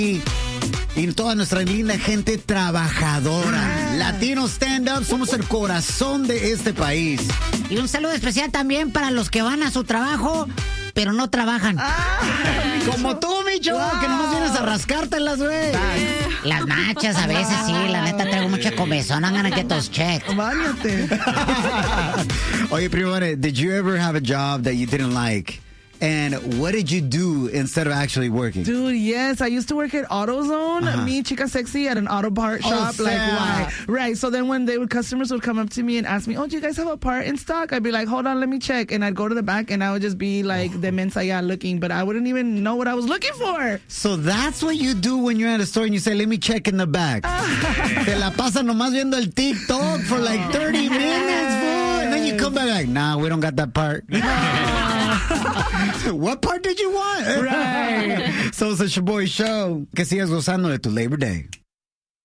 y toda nuestra linda gente trabajadora. Latino Stand Up, somos el corazón de este país. Y un saludo especial también para los que van a su trabajo, pero no trabajan. Como tú, Micho, que nomás vienes a rascártelas, güey. Las nachas a veces sí, la neta traigo mucha comezón. I'm gonna get those checked. Váyate. Oye, primo, did you ever have a job that you didn't like? And what did you do instead of actually working? Dude, yes. I used to work at AutoZone, me, Chica Sexy, at an auto part shop. Like, why? Right. So then when customers would come up to me and ask me, oh, do you guys have a part in stock? I'd be like, hold on, let me check. And I'd go to the back and I would just be like the mensaya looking, but I wouldn't even know what I was looking for. So that's what you do when you're at a store and you say, let me check in the back. Te la pasa nomás viendo el TikTok for like 30 minutes, fool. And then you come back like, nah, we don't got that part. What part did you want? Right. So it's a Shaboy Show. Que sigas gozando de tu Labor Day.